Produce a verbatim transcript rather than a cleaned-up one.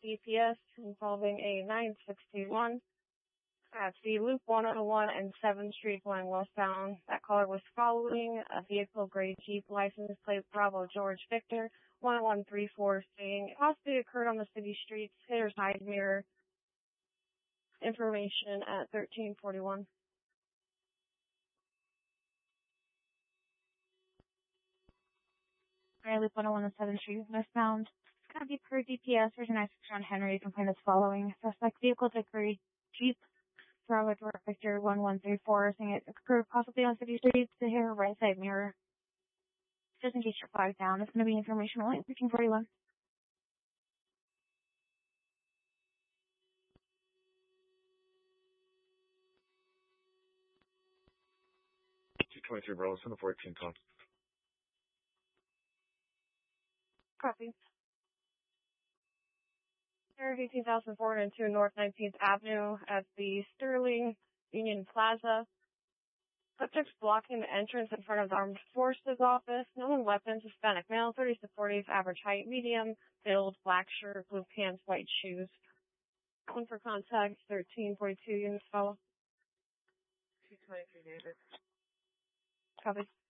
D P S involving a nine sixty-one at the Loop one oh one and seventh Street going westbound. That caller was following a vehicle gray Jeep license plate Bravo George Victor one one three four, saying it possibly occurred on the city streets, hitter's side mirror. Information at thirteen forty-one. Alright, Loop one oh one and seventh Street westbound. It's gonna be per D P S. There's a nine sixty-one Henry complaint is following. Suspect vehicle to gray Jeep Bravo George Victor one one three four, saying it occurred possibly on city streets to hit her right side mirror. Just in case you're flagged down, it's gonna be information only at thirteen forty-one. two twenty-three Bravo, send a fourteen ton. Copy. eighteen thousand four hundred two North nineteenth Avenue at the Sterling Union Plaza. Subjects blocking the entrance in front of the Armed Forces office. Known weapons, Hispanic male, thirties to forties, average height, medium, build, black shirt, blue pants, white shoes. One for contact, thirteen forty-two units follow. two twenty-three David. Copy.